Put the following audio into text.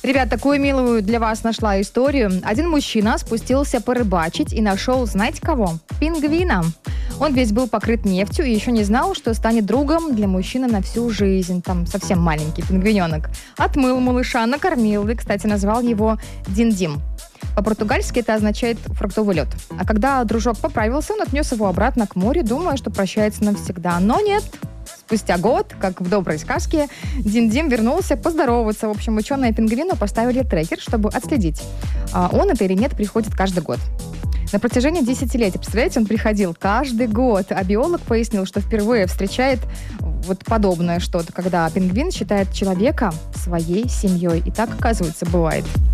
Ребят, такую милую для вас нашла историю. Один мужчина спустился порыбачить и нашел, знаете кого? Пингвина. Он весь был покрыт нефтью и еще не знал, что станет другом для мужчины на всю жизнь. Там совсем маленький пингвиненок. Отмыл малыша, накормил и, кстати, назвал его Диндим. По-португальски это означает «фруктовый лед». А когда дружок поправился, он отнес его обратно к морю, думая, что прощается навсегда. Но нет. Спустя год, как в доброй сказке, Дим-Дим вернулся поздороваться. В общем, ученые пингвину поставили трекер, чтобы отследить, он это или нет приходит каждый год. На протяжении десятилетий, представляете, он приходил каждый год. А биолог пояснил, что впервые встречает вот подобное что-то, когда пингвин считает человека своей семьей. И так, оказывается, бывает.